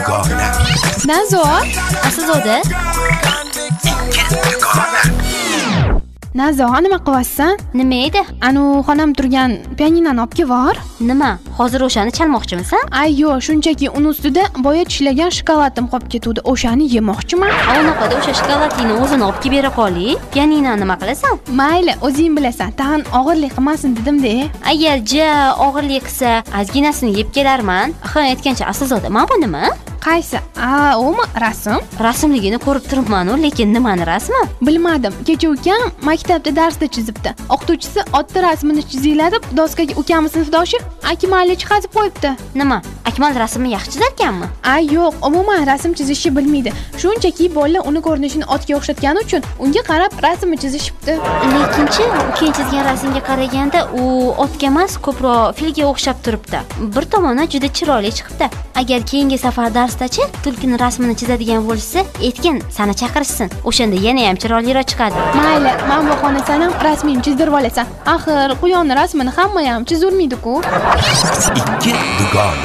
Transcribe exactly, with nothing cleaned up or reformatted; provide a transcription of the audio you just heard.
dugona. Nazo, Aslzoda, Nazo, nima qilyapsan? nima edi? Anu xonam turgan pianinoni olib kelvor. Nima? Hozir o'shani chalmoqchimisan? Ay yo'q, shunchaki uni ustida boya tishlagan shokoladim qolib ketuvdi. O'shani yemoqchiman. Avunaqada o'sha shokoladingni o'zini olib kelib bera qoling. Pianinoni nima qilasan? Mayli, o'zing bilasan. Tag'in og'irlik qilmasin dedim-da. Agar ja og'irlik qilsa, ozginasini yeb kelarman. Ha, aytgancha Aslzoda, mana bu nima? Qaysi? A, umi rasm? Rasmligini ko'rib turibman-ku, lekin nimani rasmi? Bilmadim. Kecha ukam maktabda darsda chizibdi. O'qituvchisi otda rasmini chizinglar deb doskaga ukamiz sinfdoshi Akmalni chiqazib qo'yibdi. Nima? Akmal rasmni yaxshi chizarkanmi? Ay yo'q, umuman rasm chizishni bilmaydi. Shunchaki bolalar uni ko'rinishini otga o'xshatgani uchun unga qarab rasmni chizishibdi. Lekinchi, keyin chizgan rasmga qaraganda u otga emas, ko'proq filga o'xshab turibdi. Bir tomoni juda chiroyli chiqibdi. Agar keyingi safar darsdachi tulkini rasmini chizadigan bo'lsa, aytgin, seni chaqirishsin. O'shanda yana ham chiroyliroq chiqadi. Mayli, men bu xonasan ham rasmingni chizdirib olasan. Axir, quyoning rasmini hamma ham chizurmaydi-ku. ikki dugona.